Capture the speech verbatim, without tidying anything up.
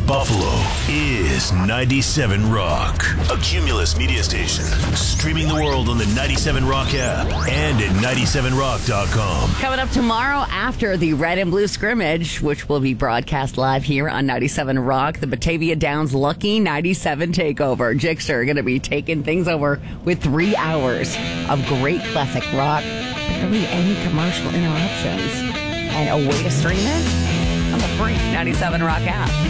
Buffalo is ninety-seven Rock, a Cumulus media station. Streaming the world on the ninety-seven Rock app and at ninety-seven rock dot com. Coming up tomorrow after the Red and Blue scrimmage, which will be broadcast live here on ninety-seven Rock, the Batavia Downs Lucky ninety-seven Takeover. Jixter going to be taking things over with three hours of great classic rock, barely any commercial interruptions, and a way to stream it on the free ninety-seven Rock app.